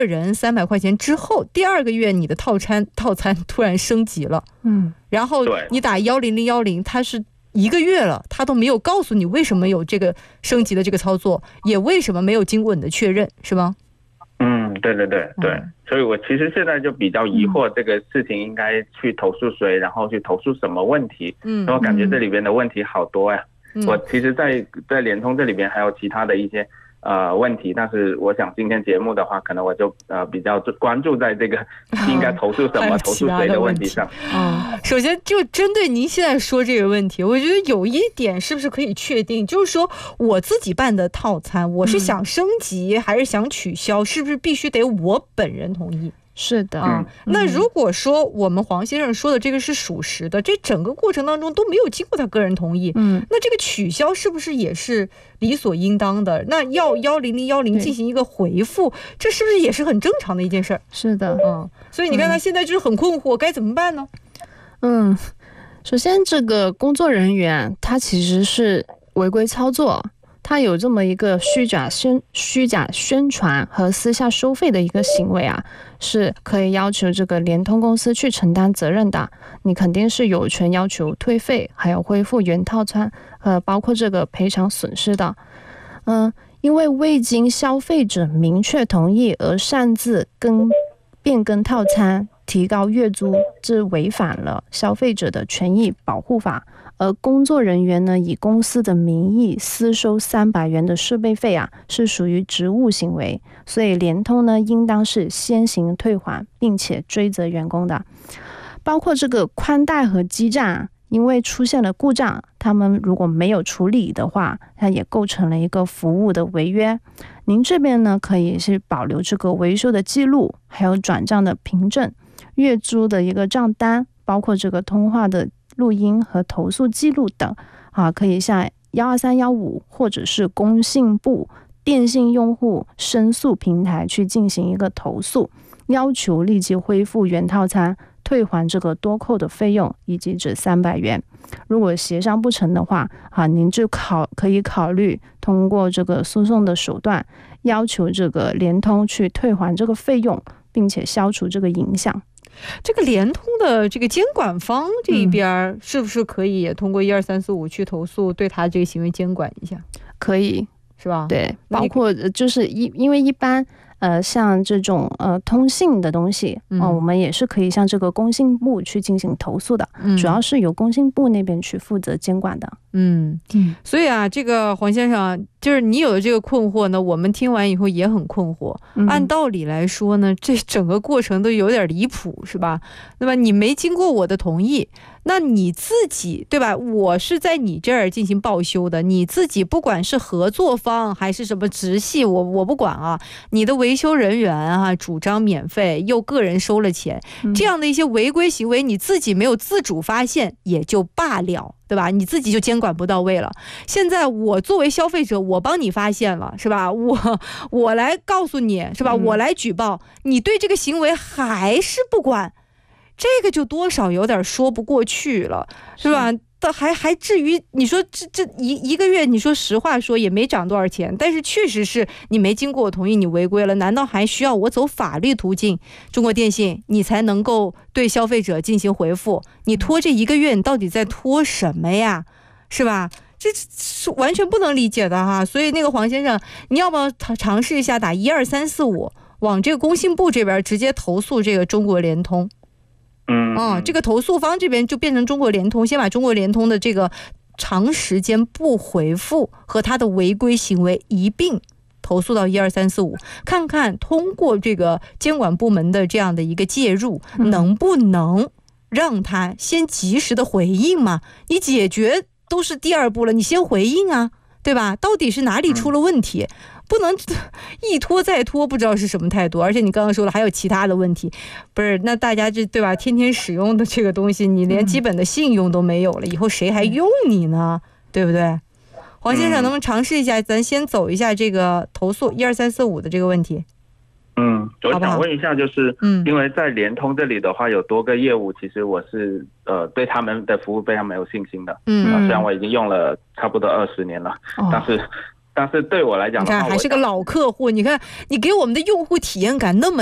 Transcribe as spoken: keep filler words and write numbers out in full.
人三百块钱之后，第二个月你的套餐套餐突然升级了，嗯，然后你打幺零零幺零，它是一个月了，他都没有告诉你为什么有这个升级的这个操作，也为什么没有经过你的确认，是吗？ 嗯，对对对对、嗯，所以我其实现在就比较疑惑这个事情应该去投诉谁，然后去投诉什么问题。嗯，我感觉这里边的问题好多呀。嗯、我其实在在联通这里边还有其他的一些呃问题，但是我想今天节目的话，可能我就呃比较关注在这个应该投诉什么、投诉谁的问题上。 嗯，首先就针对您现在说这个问题，我觉得有一点是不是可以确定，就是说我自己办的套餐，我是想升级还是想取消，是不是必须得我本人同意？ 是的， 嗯，那如果说我们黄先生说的这个是属实的，这整个过程当中都没有经过他个人同意，嗯，那这个取消是不是也是理所应当的？那要幺零零幺零进行一个回复，这是不是也是很正常的一件事儿？ 是的， 嗯，所以你看他现在就是很困惑，该怎么办呢？ 嗯，首先这个工作人员他其实是违规操作。他有这么一个虚假宣虚假宣传和私下收费的一个行为啊，是可以要求这个联通公司去承担责任的。你肯定是有权要求退费，还有恢复原套餐，呃，包括这个赔偿损失的。嗯、呃，因为未经消费者明确同意而擅自更变更套餐、提高月租，这违反了消费者的权益保护法。而工作人员呢，以公司的名义私收三百元的设备费啊，是属于职务行为，所以联通呢，应当是先行退还，并且追责员工的。包括这个宽带和基站啊，因为出现了故障，他们如果没有处理的话，它也构成了一个服务的违约。您这边呢，可以是保留这个维修的记录，还有转账的凭证、月租的一个账单，包括这个通话的录音和投诉记录等啊，可以向幺二三幺五或者是工信部电信用户申诉平台去进行一个投诉，要求立即恢复原套餐，退还这个多扣的费用以及这三百元。如果协商不成的话啊，您就考可以考虑通过这个诉讼的手段，要求这个联通去退还这个费用，并且消除这个影响。 这个联通的这个监管方这一边是不是可以也通过一二三四五去投诉，对他这个行为监管一下？ 可以， 是吧？ 对，包括就是一因为一般呃像这种呃通信的东西，嗯、呃，我们也是可以向这个工信部去进行投诉的，嗯、主要是由工信部那边去负责监管的。 嗯嗯，所以啊，这个黄先生，就是你有的这个困惑呢，我们听完以后也很困惑。嗯、按道理来说呢，这整个过程都有点离谱，是吧？那么你没经过我的同意，那你自己对吧？我是在你这儿进行报修的，你自己不管是合作方还是什么直系，我我不管啊。你的维修人员啊，主张免费，又个人收了钱，嗯、这样的一些违规行为，你自己没有自主发现也就罢了。对吧？你自己就监管不到位了。现在我作为消费者，我帮你发现了，是吧？我我来告诉你，是吧？我来举报，你对这个行为还是不管，这个就多少有点说不过去了，是吧？还还至于你说这这一一个月，你说实话说也没涨多少钱，但是确实是你没经过我同意，你违规了，难道还需要我走法律途径？中国电信你才能够对消费者进行回复？你拖这一个月，你到底在拖什么呀？是吧？这是完全不能理解的哈。所以那个黄先生，你要不要尝试一下打一二三四五，往这个工信部这边直接投诉这个中国联通？ 嗯， 哦，这个投诉方这边就变成中国联通，先把中国联通的这个长时间不回复和他的违规行为一并投诉到一二三四五，看看通过这个监管部门的这样的一个介入，能不能让他先及时的回应嘛？你解决都是第二步了，你先回应啊，对吧？到底是哪里出了问题？不能一拖再拖，不知道是什么态度。而且你刚刚说了还有其他的问题，不是？那大家这对吧？天天使用的这个东西，你连基本的信用都没有了，以后谁还用你呢？对不对？黄先生，能不能尝试一下？咱先走一下这个投诉一二三四五的这个问题。 嗯，我想问一下，就是嗯，因为在联通这里的话，有多个业务，其实我是呃对他们的服务非常没有信心的。嗯，虽然我已经用了差不多二十年了，但是。 但是对我来讲的话， 你看还是个老客户，你看你给我们的用户体验感那么